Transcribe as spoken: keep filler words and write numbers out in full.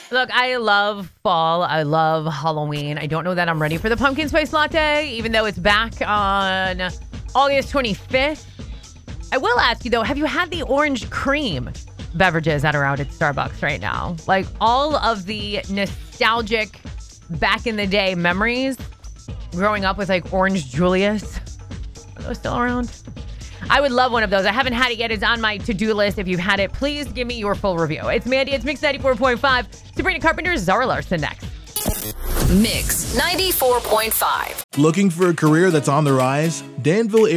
Look, I love fall. I love Halloween. I don't know that I'm ready for the pumpkin spice latte, even though it's back on August twenty-fifth. I will ask you, though, have you had the orange cream beverages that are out at Starbucks right now? Like all of the nostalgic back in the day memories growing up with like Orange Julius. Are those still around? I would love one of those. I haven't had it yet. It's on my to-do list. If you've had it, please give me your full review. It's Mandy. It's Mix ninety-four point five. Sabrina Carpenter, Zara Larson next. Mix ninety-four point five. Looking for a career that's on the rise? Danville